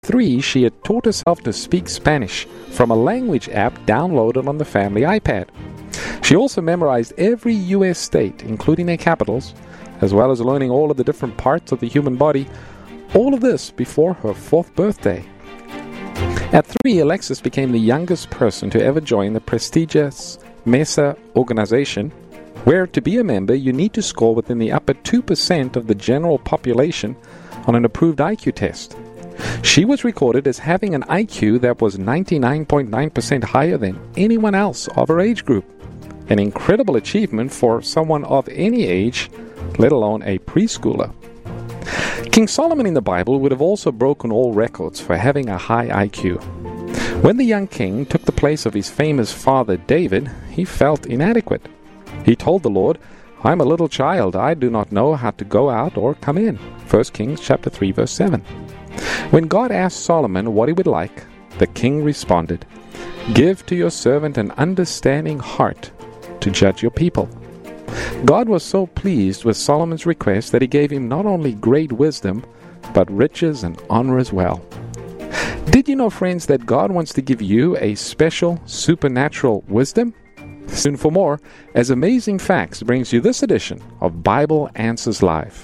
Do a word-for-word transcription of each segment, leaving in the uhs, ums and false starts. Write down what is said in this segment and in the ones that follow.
three, she had taught herself to speak Spanish from a language app downloaded on the family iPad. She also memorized every U S state, including their capitals, as well as learning all of the different parts of the human body, all of this before her fourth birthday. At three, Alexis became the youngest person to ever join the prestigious MESA organization, where to be a member you need to score within the upper two percent of the general population on an approved I Q test. She was recorded as having an I Q that was ninety-nine point nine percent higher than anyone else of her age group. An incredible achievement for someone of any age, let alone a preschooler. King Solomon in the Bible would have also broken all records for having a high I Q. When the young king took the place of his famous father David, he felt inadequate. He told the Lord, "I am a little child, I do not know how to go out or come in." First Kings chapter three verse seven. When God asked Solomon what he would like, the king responded, "Give to your servant an understanding heart to judge your people." God was so pleased with Solomon's request that he gave him not only great wisdom, but riches and honor as well. Did you know, friends, that God wants to give you a special supernatural wisdom? Soon for more, as Amazing Facts brings you this edition of Bible Answers Live.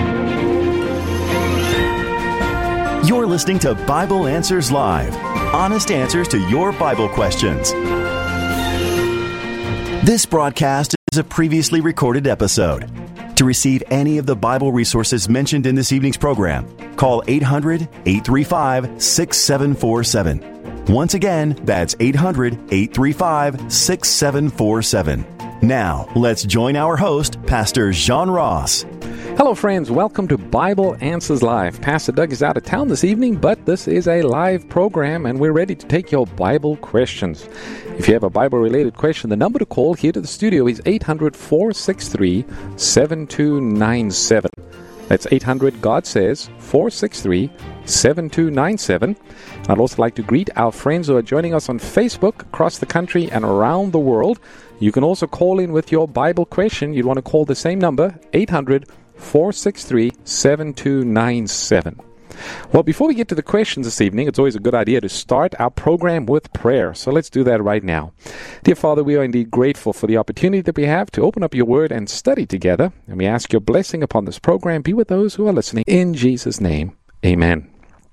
You're listening to Bible Answers Live, honest answers to your Bible questions. This broadcast is a previously recorded episode. To receive any of the Bible resources mentioned in this evening's program, call eight hundred, eight three five, six seven four seven. Once again, that's eight hundred, eight three five, six seven four seven. Now, let's join our host, Pastor John Ross. Hello, friends. Welcome to Bible Answers Live. Pastor Doug is out of town this evening, but this is a live program, and we're ready to take your Bible questions. If you have a Bible-related question, the number to call here to the studio is eight hundred, four six three, seven two nine seven. That's eight hundred, God says, four six three, seven two nine seven. I'd also like to greet our friends who are joining us on Facebook across the country and around the world. You can also call in with your Bible question. You'd want to call the same number, eight hundred, four six three, seven two nine seven. Well, before we get to the questions this evening, it's always a good idea to start our program with prayer. So let's do that right now. Dear Father, we are indeed grateful for the opportunity that we have to open up your word and study together. And we ask your blessing upon this program. Be with those who are listening. In Jesus' name, amen.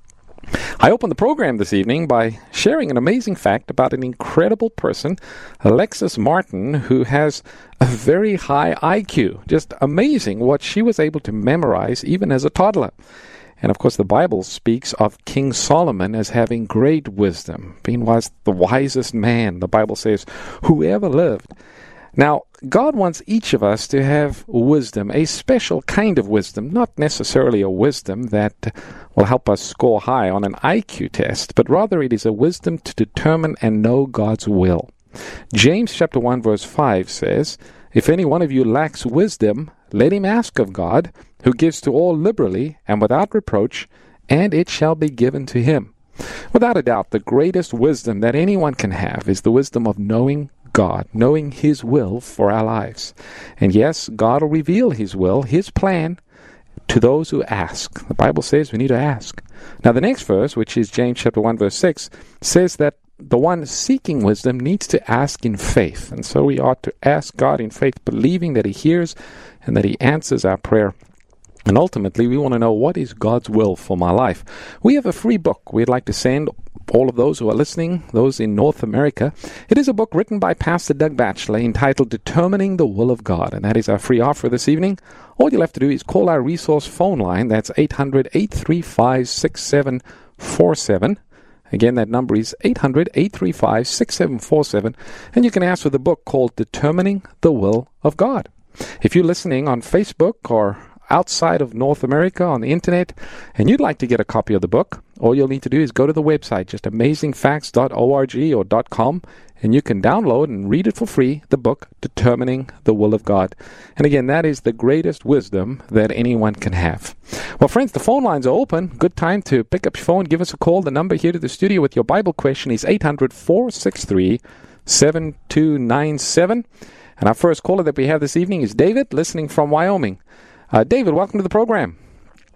I open the program this evening by sharing an amazing fact about an incredible person, Alexis Martin, who has a very high I Q. Just amazing what she was able to memorize even as a toddler. And of course, the Bible speaks of King Solomon as having great wisdom, being was the wisest man. The Bible says, who ever lived. Now, God wants each of us to have wisdom, a special kind of wisdom, not necessarily a wisdom that will help us score high on an I Q test, but rather it is a wisdom to determine and know God's will. James chapter one verse five says, "If any one of you lacks wisdom, let him ask of God, who gives to all liberally and without reproach, and it shall be given to him." Without a doubt, the greatest wisdom that anyone can have is the wisdom of knowing God, knowing His will for our lives. And yes, God will reveal His will, His plan, to those who ask. The Bible says we need to ask. Now the next verse, which is James chapter one verse six, says that the one seeking wisdom needs to ask in faith. And so we ought to ask God in faith, believing that He hears and that He answers our prayer. And ultimately, we want to know, what is God's will for my life? We have a free book we'd like to send all of those who are listening, those in North America. It is a book written by Pastor Doug Batchelor entitled Determining the Will of God, and that is our free offer this evening. All you'll have to do is call our resource phone line. That's eight hundred, eight three five, six seven four seven. Again, that number is eight hundred, eight three five, six seven four seven, and you can ask for the book called Determining the Will of God. If you're listening on Facebook or outside of North America on the internet and you'd like to get a copy of the book, all you'll need to do is go to the website, just amazing facts dot org or .com, and you can download and read it for free, the book Determining the Will of God. And again, that is the greatest wisdom that anyone can have. Well, friends, the phone lines are open. Good time to pick up your phone, give us a call. The number here to the studio with your Bible question is eight hundred, four six three, seven two nine seven. And our first caller that we have this evening is David, listening from Wyoming. Uh, David, welcome to the program.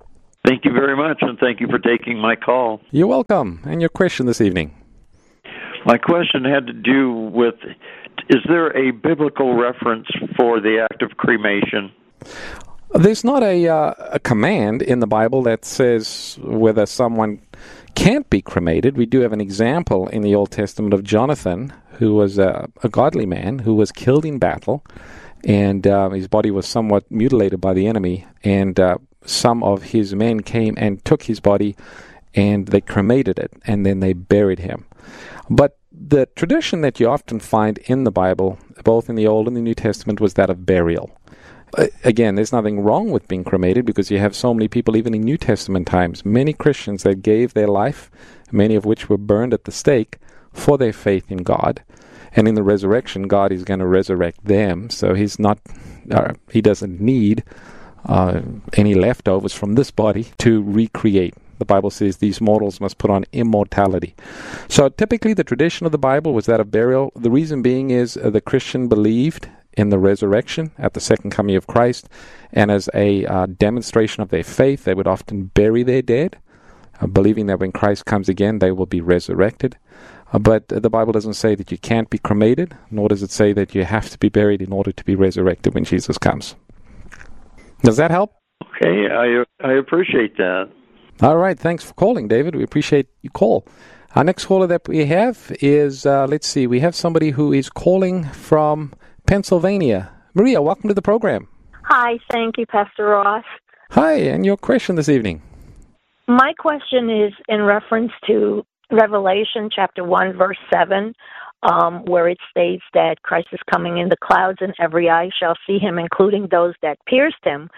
Thank you very much, and thank you for taking my call. You're welcome. And your question this evening? My question had to do with, is there a biblical reference for the act of cremation? There's not a, uh, a command in the Bible that says whether someone can't be cremated. We do have an example in the Old Testament of Jonathan, who was a, a godly man who was killed in battle, and uh, his body was somewhat mutilated by the enemy, and uh, some of his men came and took his body, and they cremated it, and then they buried him. But the tradition that you often find in the Bible, both in the Old and the New Testament, was that of burial. Again, there's nothing wrong with being cremated because you have so many people, even in New Testament times, many Christians that gave their life, many of which were burned at the stake, for their faith in God. And in the resurrection, God is going to resurrect them, so he's not, uh, he doesn't need uh, any leftovers from this body to recreate. The Bible says these mortals must put on immortality. So typically the tradition of the Bible was that of burial. The reason being is uh, the Christian believed in the resurrection at the second coming of Christ, and as a uh, demonstration of their faith, they would often bury their dead, uh, believing that when Christ comes again, they will be resurrected. Uh, but uh, the Bible doesn't say that you can't be cremated, nor does it say that you have to be buried in order to be resurrected when Jesus comes. Does that help? Okay, I I appreciate that. All right, thanks for calling, David. We appreciate your call. Our next caller that we have is, uh, let's see, we have somebody who is calling from Pennsylvania. Maria, welcome to the program. Hi, thank you, Pastor Ross. Hi, and your question this evening? My question is in reference to Revelation chapter one, verse seven, um, where it states that Christ is coming in the clouds and every eye shall see him, including those that pierced him.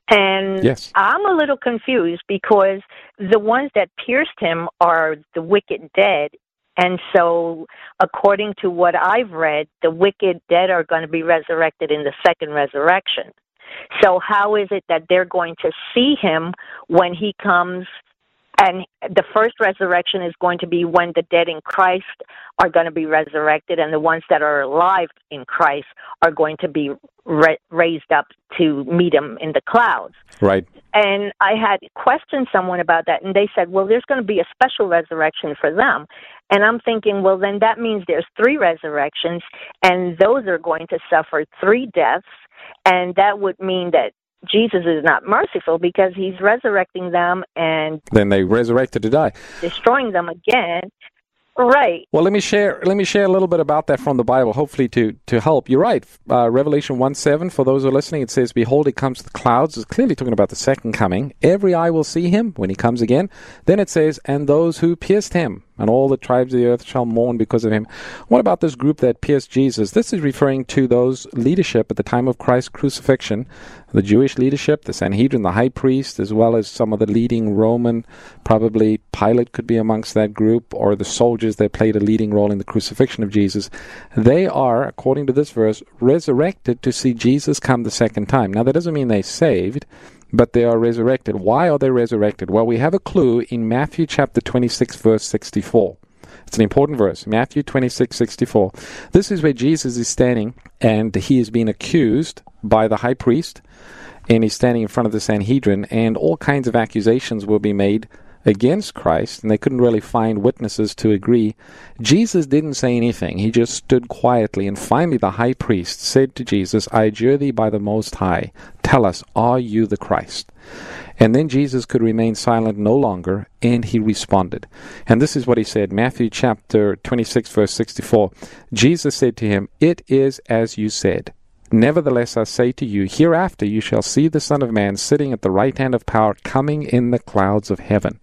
And yes. I'm a little confused because the ones that pierced him are the wicked dead. And so, according to what I've read, the wicked dead are going to be resurrected in the second resurrection. So how is it that they're going to see him when he comes? And the first resurrection is going to be when the dead in Christ are going to be resurrected, and the ones that are alive in Christ are going to be ra- raised up to meet him in the clouds. Right. And I had questioned someone about that, and they said, well, there's going to be a special resurrection for them. And I'm thinking, well, then that means there's three resurrections, and those are going to suffer three deaths, and that would mean that Jesus is not merciful because he's resurrecting them and then they resurrected to die, destroying them again. Right. Well, let me share. Let me share a little bit about that from the Bible, hopefully to to help. You're right. Uh, Revelation one seven. For those who are listening, it says, "Behold, he comes to the clouds." It's clearly talking about the second coming. Every eye will see him when he comes again. Then it says, "And those who pierced him, and all the tribes of the earth shall mourn because of him." What about this group that pierced Jesus? This is referring to those leadership at the time of Christ's crucifixion, the Jewish leadership, the Sanhedrin, the high priest, as well as some of the leading Roman, probably Pilate could be amongst that group, or the soldiers that played a leading role in the crucifixion of Jesus. They are, according to this verse, resurrected to see Jesus come the second time. Now, that doesn't mean they're saved, but they are resurrected. Why are they resurrected? Well, we have a clue in Matthew chapter twenty-six, verse sixty-four. It's an important verse, Matthew twenty-six, sixty-four. This is where Jesus is standing, and he is being accused by the high priest, and he's standing in front of the Sanhedrin, and all kinds of accusations will be made against Christ, and they couldn't really find witnesses to agree. Jesus didn't say anything. He just stood quietly, and finally the high priest said to Jesus, "I adjure thee by the Most High, tell us, are you the Christ?" And then Jesus could remain silent no longer, and he responded. And this is what he said, Matthew chapter twenty-six, verse sixty-four. Jesus said to him, "It is as you said. Nevertheless, I say to you, hereafter you shall see the Son of Man sitting at the right hand of power, coming in the clouds of heaven."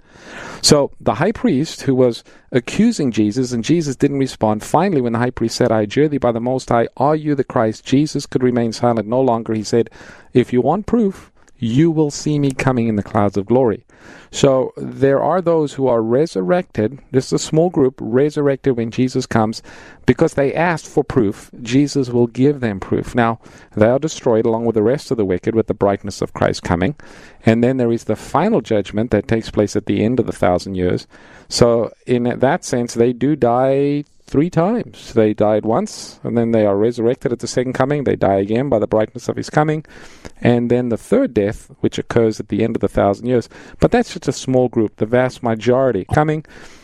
So the high priest, who was accusing Jesus, and Jesus didn't respond, finally when the high priest said, "I adjure thee by the Most High, are you the Christ?" Jesus could remain silent no longer. He said, "If you want proof, you will see me coming in the clouds of glory." So there are those who are resurrected, just a small group, resurrected when Jesus comes, because they asked for proof. Jesus will give them proof. Now, they are destroyed along with the rest of the wicked with the brightness of Christ coming. And then there is the final judgment that takes place at the end of the thousand years. So in that sense, they do die three times. They died once, and then they are resurrected at the second coming. They die again by the brightness of his coming. And then the third death, which occurs at the end of the thousand years. But that's just a small group, the vast majority coming.